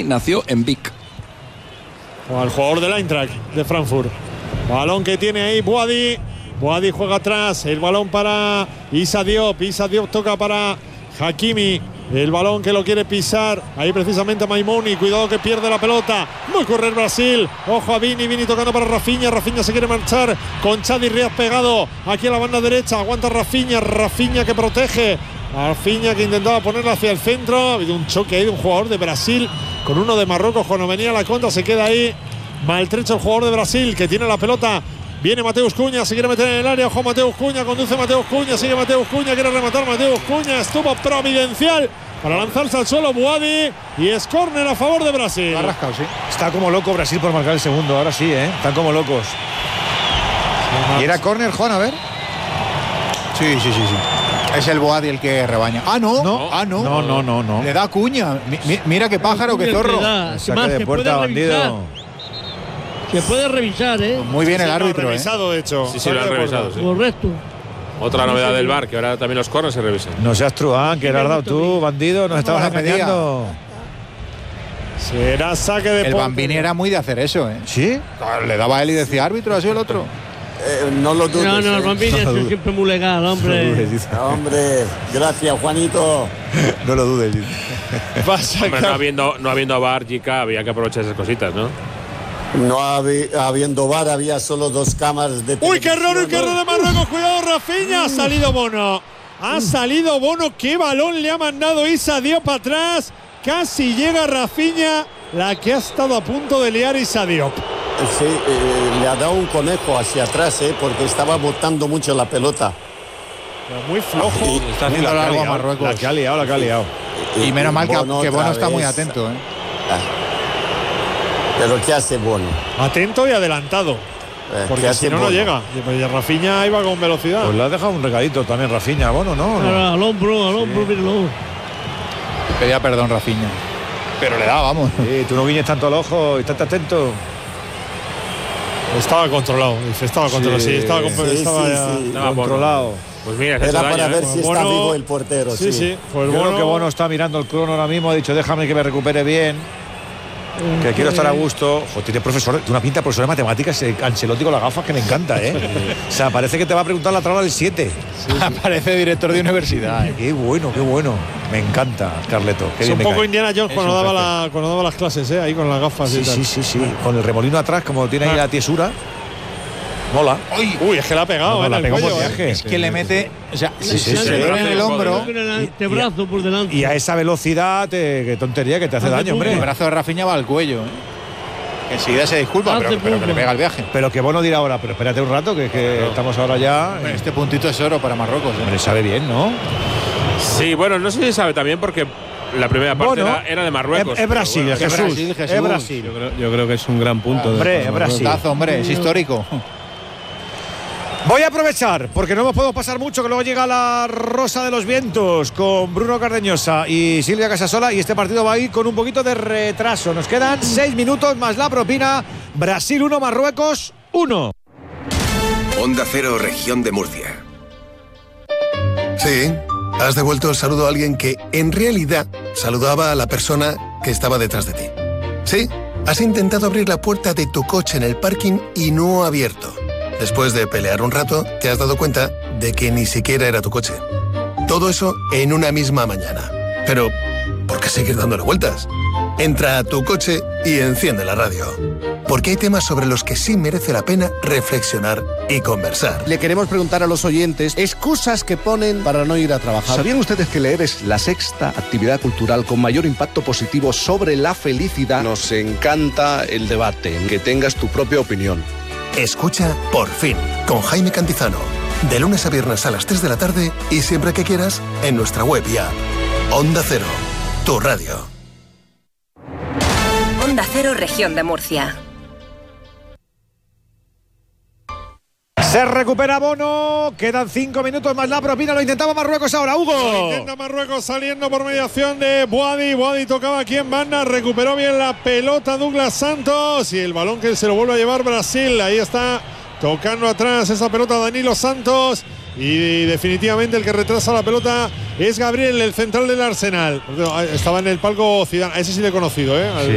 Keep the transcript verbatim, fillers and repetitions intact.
nació en Vic. O al jugador del Eintracht de Frankfurt. Balón que tiene ahí Boadi. Boadi juega atrás. El balón para Issa Diop. Issa Diop toca para Hakimi. El balón que lo quiere pisar. Ahí precisamente Maimouni. Cuidado que pierde la pelota. Muy correr Brasil. Ojo a Vini. Vini tocando para Rafinha. Rafinha se quiere marchar con Chadi Riaz pegado aquí a la banda derecha. Aguanta Rafinha. Rafinha que protege. Rafinha que intentaba ponerla hacia el centro. Ha habido un choque ahí de un jugador de Brasil con uno de Marruecos. Cuando venía la contra se queda ahí maltrecho el jugador de Brasil que tiene la pelota. Viene Mateus Cunha, se quiere meter en el área. Ojo Mateus Cunha, conduce Mateus Cunha, sigue Mateus Cunha, quiere rematar Mateus Cunha. Estuvo providencial para lanzarse al suelo Boadi y es córner a favor de Brasil. Ha rascado, sí. Está como loco Brasil por marcar el segundo, ahora sí, ¿eh? Están como locos. ¿Y era córner, Juan? A ver. Sí, sí, sí, sí. Es el Boadi el que rebaña. Ah, no. No. Ah, no. No, no, no, no. Le da Cunha. Mi, mi, mira qué pájaro, qué zorro. Saque de puerta, bandido. Se puede revisar, ¿eh? Muy bien Sí, el sí, árbitro, lo ha ¿eh? revisado, de hecho. Sí, sí, lo han revisado, sí. Correcto. Otra novedad del V A R, que ahora también los corners se revisan. No seas truán, que le has dado tú, bandido. Nos estabas la pedía. engañando. Será saque de El portería. Bambini era muy de hacer eso, ¿eh? ¿Sí? Le daba a él y decía, árbitro, ha sido el otro. Eh, no lo dudes. No, no, el eh. Bambini es siempre muy legal, hombre. Hombre, gracias, Juanito. No lo dudes. Pasa Hombre, que- no habiendo, no habiendo V A R, Jica, había que aprovechar esas cositas, ¿no? No habi- habiendo V A R, había solo dos cámaras de Uy, qué error, uy, qué error de televisión. Marruecos. Cuidado, Rafinha. Ha salido Bono. Ha salido Bono. Qué balón le ha mandado Issa Diop para atrás. Casi llega Rafinha. La que ha estado a punto de liar Issa Diop. Sí, eh, le ha dado un conejo hacia atrás, eh, porque estaba botando mucho la pelota. Pero muy flojo. Y- Está Muy la, que ha largo a liado, Marruecos. la que ha liado, la que ha liado. Y menos mal que Bono que otra Bono está muy vez. atento, ¿eh? Pero ¿qué hace Bono? Atento y adelantado. Eh, Porque ¿qué si hace no, no Bono? llega. Y Rafinha iba con velocidad. Pues le has dejado un regalito también, Rafinha. Bueno, ¿no? Ahora, al hombro, al hombro, míralo. Pedía perdón, Rafinha. Pero le da, vamos. Sí, tú no guiñes tanto el ojo y estate atento. Estaba controlado. Dice, estaba controlado. Sí, estaba, con- sí, estaba sí, ya sí. Estaba Controlado. Pues mira, se ha hecho Era para daño, ver ¿eh? si está Bono- vivo el portero. Sí, sí. Pues Yo Bono, creo que Bono está mirando el crono ahora mismo. Ha dicho, déjame que me recupere bien. Que quiero estar a gusto. Jo, tiene profesor, tiene una pinta de profesor de matemáticas, eh, Ancelotti con las gafas que me encanta, ¿eh? O sea, parece que te va a preguntar la tabla del siete. Parece director de universidad, ¿eh? Qué bueno, qué bueno. Me encanta, Carleto. Qué es bien un me poco cae. Indiana Jones Es cuando un daba, jefe. la, cuando daba las clases, ¿eh? Ahí con las gafas Sí, y tal. sí, sí, sí. Con el remolino atrás, como tiene ahí Ah. la tiesura. Mola. Uy, es que la ha pegado, No, no, ¿eh? la en el pegó por cuello, ¿eh? viaje. Es que le mete. O sea, Sí, sí, se sí. le pone en el hombro. Con el antebrazo por delante. Y a esa velocidad, te- qué tontería que te hace Hace daño, hombre. El brazo de Rafinha va al cuello, ¿eh? Enseguida se disculpa, Hace pero, pero que le poco. pega el viaje. Pero que Bono dirá ahora, pero espérate un rato, que, que estamos ahora ya. Hombre, este puntito es oro para Marruecos, ¿eh? Hombre, sabe bien, ¿no? Sí, bueno, no sé si sabe también porque la primera parte Bueno, era, era de Marruecos. Es, es Brasil, pero es bueno, Jesús. Brasil, Jesús. Es Brasil. Yo creo, yo creo que es un gran punto. Hombre, de, es Brasil. Tazo, hombre, es histórico. Voy a aprovechar, porque no nos podemos pasar mucho, que luego llega la Rosa de los Vientos con Bruno Cardeñosa y Silvia Casasola, y este partido va a ir con un poquito de retraso. Nos quedan seis minutos más la propina. Brasil uno, Marruecos uno. Onda Cero, Región de Murcia. Sí, has devuelto el saludo a alguien que, en realidad, saludaba a la persona que estaba detrás de ti. Sí, has intentado abrir la puerta de tu coche en el parking y no ha abierto. Después de pelear un rato, te has dado cuenta de que ni siquiera era tu coche. Todo eso en una misma mañana. Pero, ¿por qué seguir dándole vueltas? Entra a tu coche y enciende la radio. Porque hay temas sobre los que sí merece la pena reflexionar y conversar. Le queremos preguntar a los oyentes excusas que ponen para no ir a trabajar. ¿Sabían ustedes que leer es la sexta actividad cultural con mayor impacto positivo sobre la felicidad? Nos encanta el debate, que tengas tu propia opinión. Escucha Por Fin, con Jaime Cantizano. De lunes a viernes a las tres de la tarde y siempre que quieras en nuestra web y app. Onda Cero, tu radio. Onda Cero, Región de Murcia. Se recupera Bono, quedan cinco minutos más la propina, lo intentaba Marruecos ahora, Hugo. Lo intenta Marruecos saliendo por mediación de Boadi. Boadi tocaba aquí en banda, recuperó bien la pelota Douglas Santos y el balón que se lo vuelve a llevar Brasil. Ahí está tocando atrás esa pelota Danilo Santos y definitivamente el que retrasa la pelota es Gabriel, el central del Arsenal. Estaba en el palco Zidane, a ese sí le he conocido, ¿eh? Al, Sí,